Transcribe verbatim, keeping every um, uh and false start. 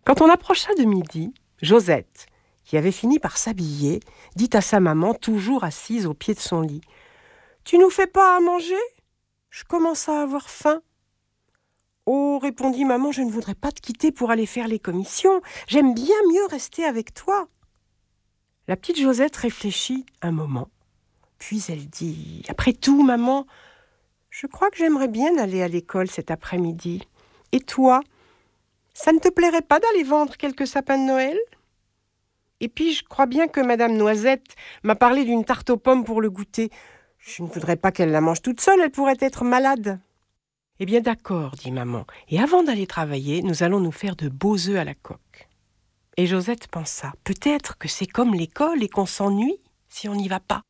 Quand on approcha de midi, Josette, qui avait fini par s'habiller, dit à sa maman, toujours assise au pied de son lit, « Tu nous fais pas à manger ? Je commence à avoir faim. » « Oh, répondit maman, je ne voudrais pas te quitter pour aller faire les commissions. J'aime bien mieux rester avec toi. » La petite Josette réfléchit un moment. Puis elle dit, « Après tout, maman, je crois que j'aimerais bien aller à l'école cet après-midi. Et toi, ça ne te plairait pas d'aller vendre quelques sapins de Noël ? Et puis, je crois bien que Madame Noisette m'a parlé d'une tarte aux pommes pour le goûter. Je ne voudrais pas qu'elle la mange toute seule, elle pourrait être malade. » « Eh bien d'accord, dit maman, et avant d'aller travailler, nous allons nous faire de beaux œufs à la coque. » Et Josette pensa, peut-être que c'est comme l'école et qu'on s'ennuie si on n'y va pas.